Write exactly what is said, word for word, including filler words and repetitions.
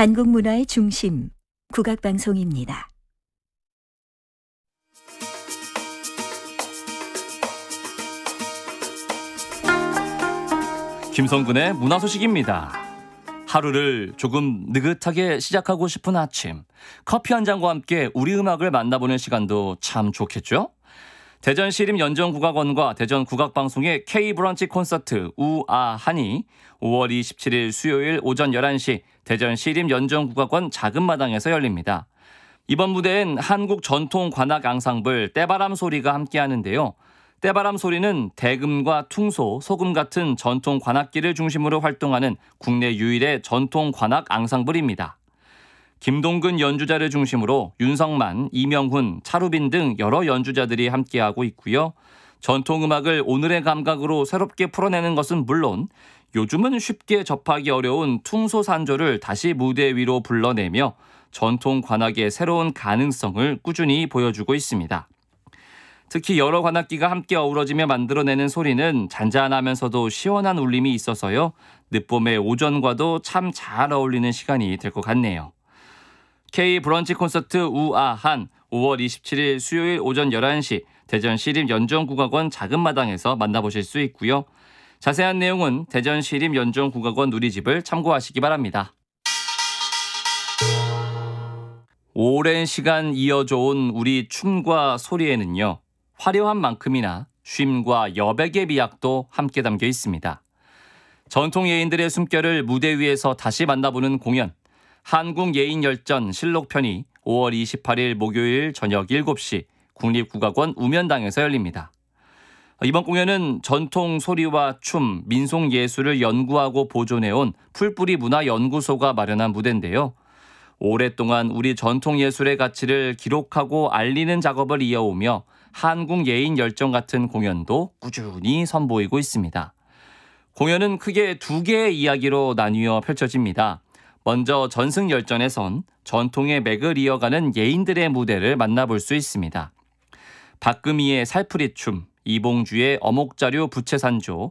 한국 문화의 중심, 국악방송입니다. 김성근의 문화 소식입니다. 하루를 조금 느긋하게 시작하고 싶은 아침, 커피 한 잔과 함께 우리 음악을 만나보는 시간도 참 좋겠죠? 대전시립연정국악원과 대전국악방송의 K브런치 콘서트 우아한이 오월 이십칠일 수요일 오전 열한 시 대전시립연정국악원 작은마당에서 열립니다. 이번 무대엔 한국 전통 관악 앙상블 때바람 소리가 함께하는데요. 때바람 소리는 대금과 퉁소, 소금 같은 전통 관악기를 중심으로 활동하는 국내 유일의 전통 관악 앙상블입니다. 김동근 연주자를 중심으로 윤성만, 이명훈, 차루빈 등 여러 연주자들이 함께하고 있고요. 전통음악을 오늘의 감각으로 새롭게 풀어내는 것은 물론 요즘은 쉽게 접하기 어려운 퉁소산조를 다시 무대 위로 불러내며 전통 관악의 새로운 가능성을 꾸준히 보여주고 있습니다. 특히 여러 관악기가 함께 어우러지며 만들어내는 소리는 잔잔하면서도 시원한 울림이 있어서요. 늦봄의 오전과도 참 잘 어울리는 시간이 될 것 같네요. K 브런치 콘서트 우아한 오월 이십칠일 수요일 오전 열한 시 대전시립연정국악원 작은마당에서 만나보실 수 있고요. 자세한 내용은 대전시립연정국악원 누리집을 참고하시기 바랍니다. 오랜 시간 이어져온 우리 춤과 소리에는요. 화려한 만큼이나 쉼과 여백의 미학도 함께 담겨 있습니다. 전통 예인들의 숨결을 무대 위에서 다시 만나보는 공연 한국예인열전 실록편이 오월 이십팔일 목요일 저녁 일곱 시 국립국악원 우면당에서 열립니다. 이번 공연은 전통 소리와 춤, 민속예술을 연구하고 보존해온 풀뿌리 문화연구소가 마련한 무대인데요. 오랫동안 우리 전통예술의 가치를 기록하고 알리는 작업을 이어오며 한국예인열전 같은 공연도 꾸준히 선보이고 있습니다. 공연은 크게 두 개의 이야기로 나뉘어 펼쳐집니다. 먼저 전승열전에선 전통의 맥을 이어가는 예인들의 무대를 만나볼 수 있습니다. 박금희의 살풀이춤, 이봉주의 어목자료 부채산조,